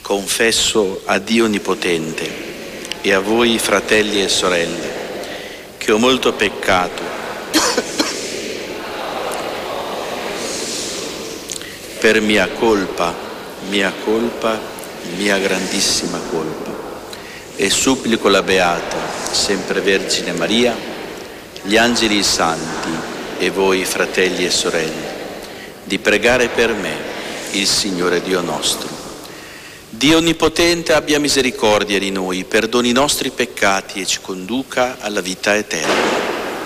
confesso a Dio Onnipotente e a voi fratelli e sorelle che ho molto peccato per mia colpa, mia grandissima colpa, e supplico la Beata Sempre Vergine Maria, gli angeli santi e voi fratelli e sorelle di pregare per me il Signore Dio nostro. Dio Onnipotente abbia misericordia di noi, perdoni i nostri peccati e ci conduca alla vita eterna.